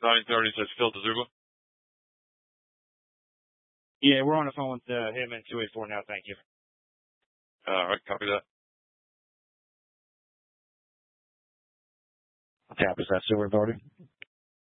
930 says Phil DeZuba. Yeah, we're on the phone with him and 284 now. Thank you. All right, copy that. Tap, is that Silver Authority?